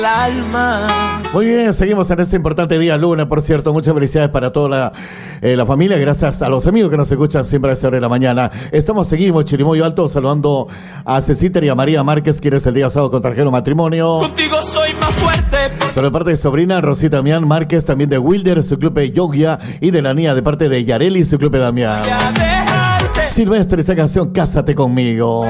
alma. Muy bien, seguimos en este importante día lunes, por cierto. Muchas felicidades para toda la familia. Gracias a los amigos que nos escuchan siempre a esta hora de la mañana. Seguimos Chirimoyo Alto, saludando a Ceciter y a María Márquez, quienes el día sábado contrajeron matrimonio. Contigo soy más fuerte. Sobre parte de sobrina Rosita Damián Márquez, también de Wilder, su club de Yogia, y de la niña de parte de Yareli, su club de Damián. Silvestre, esta canción, Cásate conmigo.